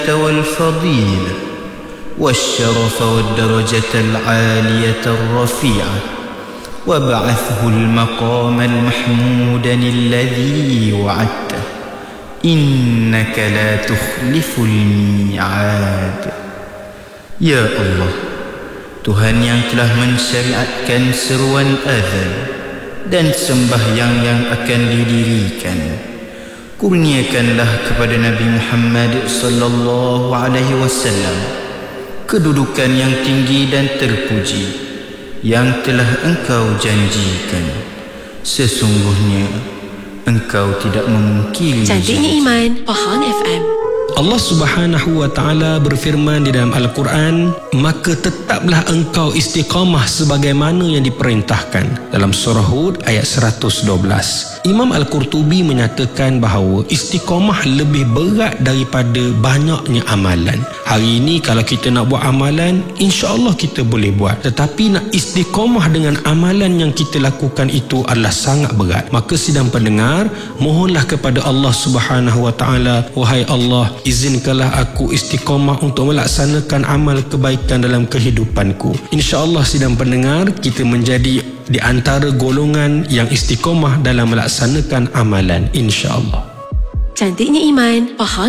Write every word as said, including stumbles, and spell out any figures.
والفضيلة والشرف والدرجة العالية الرفيعة وابعثه المقام المحمود الذي وعدته إنك لا تخلف الميعاد. Ya Allah, Tuhan yang telah mensyariatkan seruan azan dan sembahyang yang akan didirikan, kurniakanlah kepada Nabi Muhammad sallallahu alaihi wasallam kedudukan yang tinggi dan terpuji yang telah Engkau janjikan. Sesungguhnya Engkau tidak memungkiri Cantiknya Iman, Pahan F M. Allah Subhanahu wa taala berfirman di dalam Al-Quran, maka tetaplah engkau istiqamah sebagaimana yang diperintahkan, dalam surah Hud ayat seratus dua belas. Imam Al-Qurtubi menyatakan bahawa istiqamah lebih berat daripada banyaknya amalan. Hari ini kalau kita nak buat amalan, insya-Allah kita boleh buat, tetapi nak istiqamah dengan amalan yang kita lakukan itu adalah sangat berat. Maka sidang pendengar, mohonlah kepada Allah Subhanahu wa taala, wahai Allah, izinkanlah aku istiqamah untuk melaksanakan amal kebaikan dalam kehidupanku. InsyaAllah sidang pendengar, kita menjadi di antara golongan yang istiqamah dalam melaksanakan amalan, insyaAllah. Cantiknya Iman, Pahan